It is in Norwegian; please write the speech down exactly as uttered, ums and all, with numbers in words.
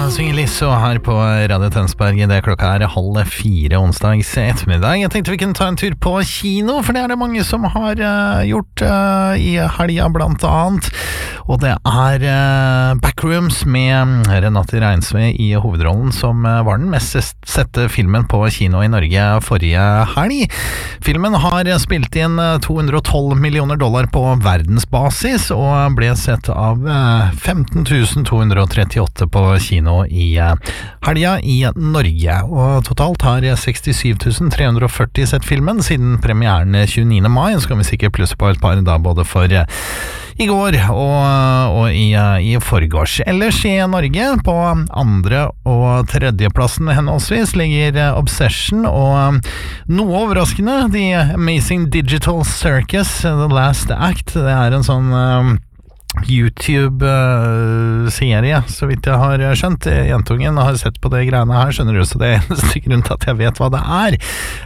Synger Lisso her på Radio Tønsberg. Det klokka er halv fire onsdags ettermiddag. Jeg tenkte vi kunne ta en tur på kino, for det er det mange som har uh, gjort uh, i helga blant annet. Og det er uh, Backrooms med Renate Reinsve i hovedrollen, som uh, var den mest sette filmen på kino i Norge forrige helg. Filmen har spilt inn to hundre og tolv millioner dollar på verdensbasis, og ble sett av uh, femten tusen to hundre og trettiåtte på kino i helga i Norge, og totalt har sekstisju tusen tre hundre og førti sett filmen siden premieren tjueniende mai. Så kan vi sikkert plusse på et par da, både for i går og, og i, i forgårs. Ellers i Norge, på andre og tredjeplassen henholdsvis, ligger Obsession og noe overraskende The Amazing Digital Circus The Last Act. Det er en sånn YouTube-serie, så vidt jeg har skjønt. Jentungen har sett på det greiene her, skjønner du, så det er eneste grunn til at jeg vet hva det er.